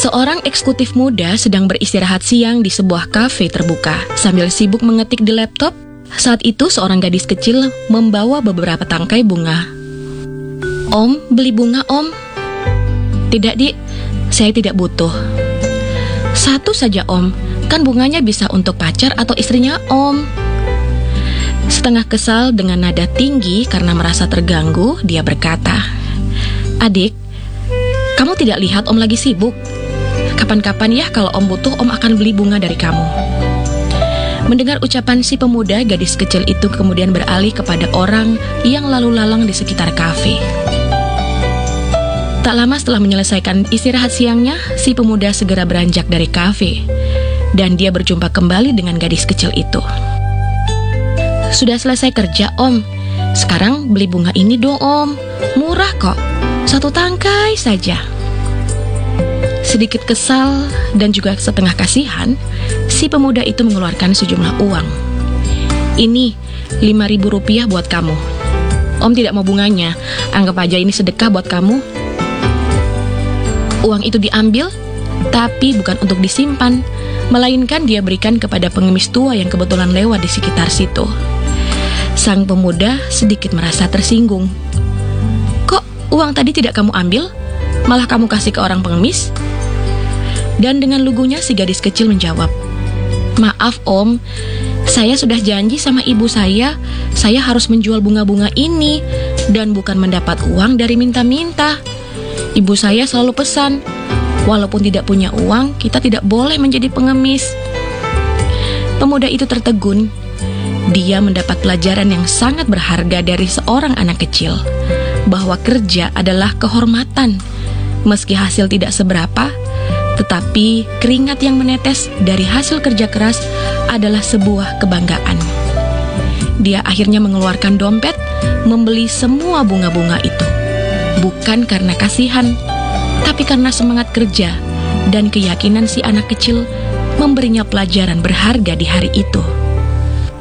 Seorang eksekutif muda sedang beristirahat siang di sebuah kafe terbuka. Sambil sibuk mengetik di laptop, saat itu seorang gadis kecil membawa beberapa tangkai bunga. "Om, beli bunga, Om." "Tidak, Dik. Saya tidak butuh." "Satu saja, Om. Kan bunganya bisa untuk pacar atau istrinya, Om." Setengah kesal dengan nada tinggi karena merasa terganggu, dia berkata, "Adik, kamu tidak lihat Om lagi sibuk? Kapan-kapan ya kalau Om butuh, Om akan beli bunga dari kamu." Mendengar ucapan si pemuda, gadis kecil itu kemudian beralih kepada orang yang lalu lalang di sekitar kafe. Tak lama setelah menyelesaikan istirahat siangnya, si pemuda segera beranjak dari kafe. Dan dia berjumpa kembali dengan gadis kecil itu. "Sudah selesai kerja, Om. Sekarang beli bunga ini dong, Om. Murah kok. Satu tangkai saja." Sedikit kesal dan juga setengah kasihan, si pemuda itu mengeluarkan sejumlah uang. "Ini 5.000 rupiah buat kamu. Om tidak mau bunganya. Anggap aja ini sedekah buat kamu." Uang itu diambil, tapi bukan untuk disimpan, melainkan dia berikan kepada pengemis tua yang kebetulan lewat di sekitar situ. Sang pemuda sedikit merasa tersinggung. "Kok uang tadi tidak kamu ambil? Malah kamu kasih ke orang pengemis?" Dan dengan lugunya si gadis kecil menjawab, "Maaf, Om. Saya sudah janji sama ibu saya harus menjual bunga-bunga ini dan bukan mendapat uang dari minta-minta. Ibu saya selalu pesan, walaupun tidak punya uang, kita tidak boleh menjadi pengemis." Pemuda itu tertegun. Dia mendapat pelajaran yang sangat berharga dari seorang anak kecil, bahwa kerja adalah kehormatan. Meski hasil tidak seberapa, tetapi keringat yang menetes dari hasil kerja keras adalah sebuah kebanggaan. Dia akhirnya mengeluarkan dompet, membeli semua bunga-bunga itu. Bukan karena kasihan, tapi karena semangat kerja dan keyakinan si anak kecil memberinya pelajaran berharga di hari itu.